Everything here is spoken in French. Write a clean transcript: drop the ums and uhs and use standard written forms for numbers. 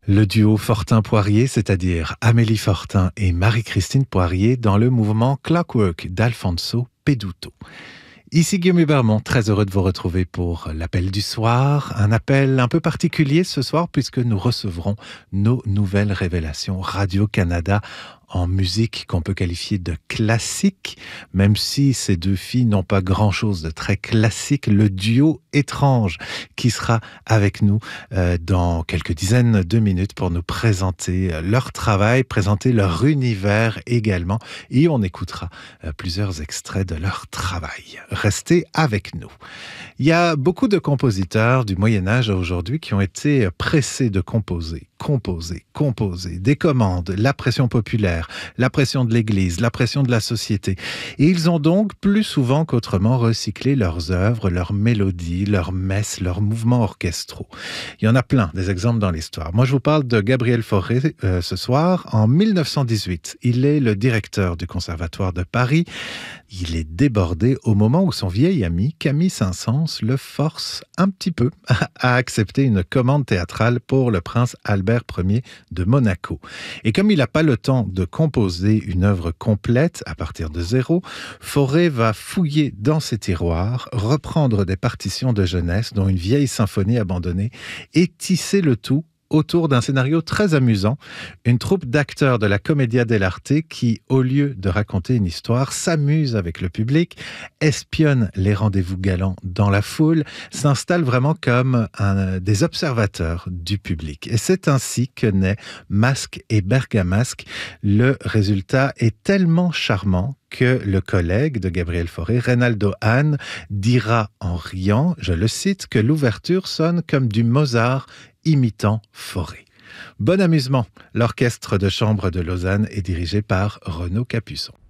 Le duo Fortin-Poirier, c'est-à-dire Amélie Fortin et Marie-Christine Poirier, dans le mouvement Clockwork d'Alfonso Peduto. Ici Guillaume Hubermont, très heureux de vous retrouver pour l'appel du soir. Un appel un peu particulier ce soir puisque nous recevrons nos nouvelles révélations Radio-Canada en musique qu'on peut qualifier de classique, même si ces deux filles n'ont pas grand-chose de très classique. Le duo étrange qui sera avec nous dans quelques dizaines de minutes pour nous présenter leur travail, présenter leur univers également. Et on écoutera plusieurs extraits de leur travail. Restez avec nous. Il y a beaucoup de compositeurs du Moyen-Âge à aujourd'hui qui ont été pressés de composer. Des commandes, la pression populaire, la pression de l'Église, la pression de la société. Et ils ont donc, plus souvent qu'autrement, recyclé leurs œuvres, leurs mélodies, leurs messes, leurs mouvements orchestraux. Il y en a plein, des exemples dans l'histoire. Moi, je vous parle de Gabriel Fauré ce soir. En 1918, il est le directeur du Conservatoire de Paris. Il est débordé au moment où son vieil ami, Camille Saint-Saëns, le force un petit peu à accepter une commande théâtrale pour le prince Albert Ier de Monaco. Et comme il n'a pas le temps de composer une œuvre complète à partir de zéro, Fauré va fouiller dans ses tiroirs, reprendre des partitions de jeunesse, dont une vieille symphonie abandonnée, et tisser le tout autour d'un scénario très amusant, une troupe d'acteurs de la Commedia dell'arte qui, au lieu de raconter une histoire, s'amuse avec le public, espionne les rendez-vous galants dans la foule, s'installe vraiment comme des observateurs du public. Et c'est ainsi que naît Masque et Bergamasque. Le résultat est tellement charmant que le collègue de Gabriel Fauré, Reynaldo Hahn, dira en riant, je le cite, que l'ouverture sonne comme du Mozart imitant Fauré. Bon amusement, l'orchestre de chambre de Lausanne est dirigé par Renaud Capuçon.